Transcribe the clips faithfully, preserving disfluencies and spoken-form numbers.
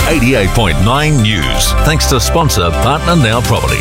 eighty-eight point nine News. Thanks to sponsor Partner Now Property.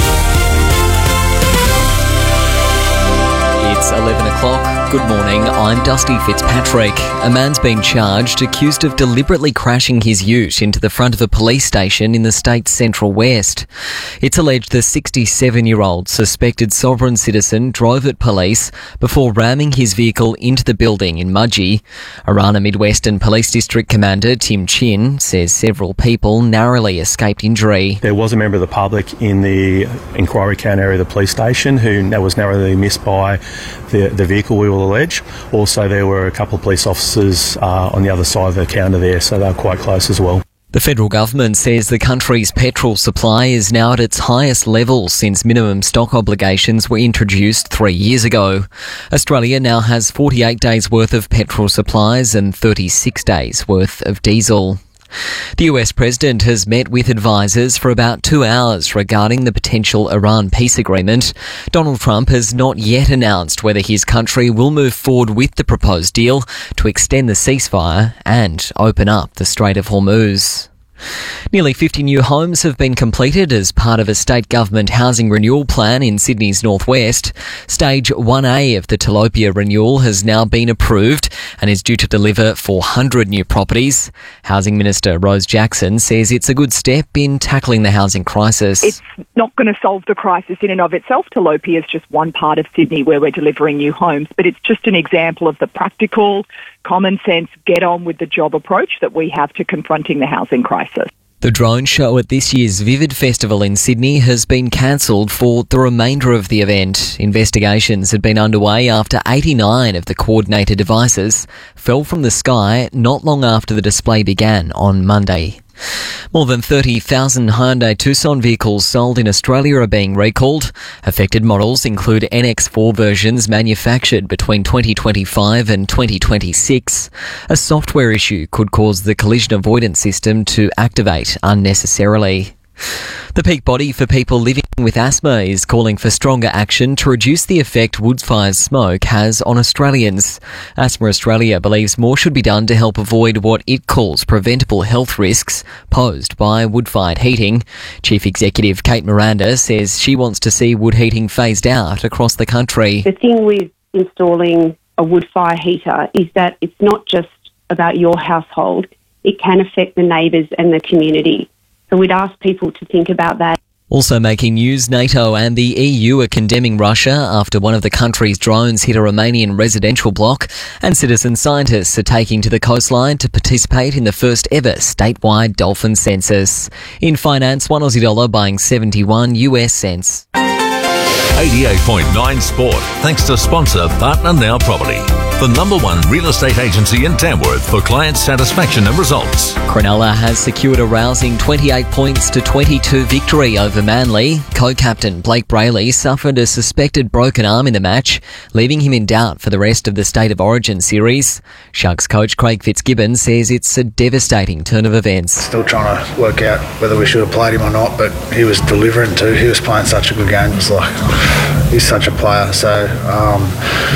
It's eleven o'clock. Good morning, I'm Dusty Fitzpatrick. A man's been charged, accused of deliberately crashing his ute into the front of a police station in the state's Central West. It's alleged the sixty-seven-year-old suspected sovereign citizen drove at police before ramming his vehicle into the building in Mudgee. Arana Mid-Western Police District Commander Tim Chin says several people narrowly escaped injury. There was a member of the public in the inquiry count area of the police station who was narrowly missed by the, the vehicle, we will allege. Also, there were a couple of police officers uh, on the other side of the counter there, so they were quite close as well. The federal government says the country's petrol supply is now at its highest level since minimum stock obligations were introduced three years ago. Australia now has forty-eight days worth of petrol supplies and thirty-six days worth of diesel. The U S president has met with advisers for about two hours regarding the potential Iran peace agreement. Donald Trump has not yet announced whether his country will move forward with the proposed deal to extend the ceasefire and open up the Strait of Hormuz. Nearly fifty new homes have been completed as part of a state government housing renewal plan in Sydney's northwest. Stage one A of the Tilapia renewal has now been approved and is due to deliver four hundred new properties. Housing Minister Rose Jackson says it's a good step in tackling the housing crisis. It's not going to solve the crisis in and of itself. Tilapia is just one part of Sydney where we're delivering new homes, but it's just an example of the practical, common sense, get on with the job approach that we have to confronting the housing crisis. The drone show at this year's Vivid Festival in Sydney has been cancelled for the remainder of the event. Investigations had been underway after eighty-nine of the coordinated devices fell from the sky not long after the display began on Monday. More than thirty thousand Hyundai Tucson vehicles sold in Australia are being recalled. Affected models include N X four versions manufactured between twenty twenty-five and twenty twenty-six. A software issue could cause the collision avoidance system to activate unnecessarily. The peak body for people living with asthma is calling for stronger action to reduce the effect woodfire smoke has on Australians. Asthma Australia believes more should be done to help avoid what it calls preventable health risks posed by wood-fired heating. Chief Executive Kate Miranda says she wants to see wood heating phased out across the country. The thing with installing a wood-fire heater is that it's not just about your household. It can affect the neighbours and the community. So we'd ask people to think about that. Also making news, NATO and the E U are condemning Russia after one of the country's drones hit a Romanian residential block, and citizen scientists are taking to the coastline to participate in the first ever statewide dolphin census. In finance, one Aussie dollar buying seventy-one U S cents. eighty-eight point nine Sport, thanks to sponsor Partner Now Property, the number one real estate agency in Tamworth for client satisfaction and results. Cronulla has secured a rousing twenty-eight points to twenty-two victory over Manly. Co-captain Blake Brayley suffered a suspected broken arm in the match, leaving him in doubt for the rest of the State of Origin series. Sharks coach Craig Fitzgibbon says it's a devastating turn of events. Still trying to work out whether we should have played him or not, but he was delivering too. He was playing such a good game. It was like, he's such a player, so... Um,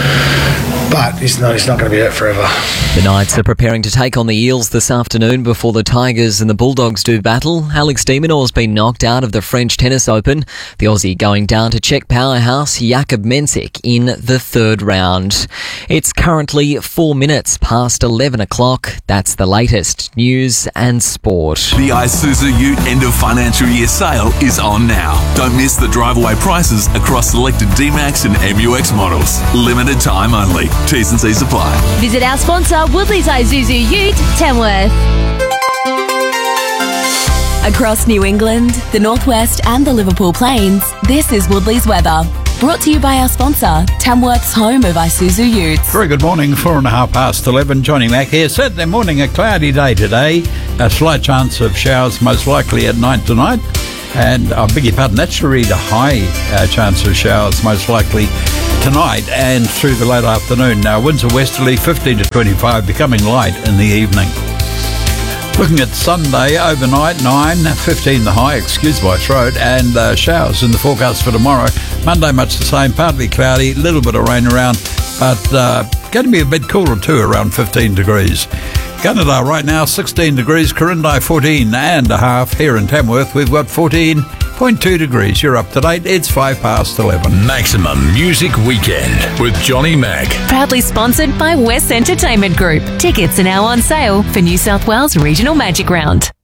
But he's not, he's not going to be out forever. The Knights are preparing to take on the Eels this afternoon before the Tigers and the Bulldogs do battle. Alex de Minaur has been knocked out of the French Tennis Open. The Aussie going down to Czech powerhouse Jakub Mensik in the third round. It's currently four minutes past eleven o'clock. That's the latest news and sport. The Isuzu Ute end of financial year sale is on now. Don't miss the drive-away prices across selected D-Max and M U X models. Limited time only. T's and C's apply. Visit our sponsor, Woodley's Isuzu Ute, Tamworth. Across New England, the Northwest and the Liverpool Plains, this is Woodley's weather. Brought to you by our sponsor, Tamworth's home of Isuzu Utes. Very good morning, four and a half past eleven. Johnny Mack here. Saturday morning, a cloudy day today. A slight chance of showers, most likely at night tonight. And I beg your pardon, that's to read a high uh, chance of showers, most likely tonight and through the late afternoon. Now, winds are westerly, fifteen to twenty-five, becoming light in the evening. Looking at Sunday, overnight, nine, fifteen the high, excuse my throat, and uh, showers in the forecast for tomorrow. Monday, much the same, partly cloudy, little bit of rain around, but uh, going to be a bit cooler too, around fifteen degrees. Gunnedah right now, sixteen degrees. Corindai, fourteen and a half. Here in Tamworth, we've got fourteen point two degrees. You're up to date. It's five past eleven. Maximum Music Weekend with Johnny Mac. Proudly sponsored by West Entertainment Group. Tickets are now on sale for New South Wales Regional Magic Round.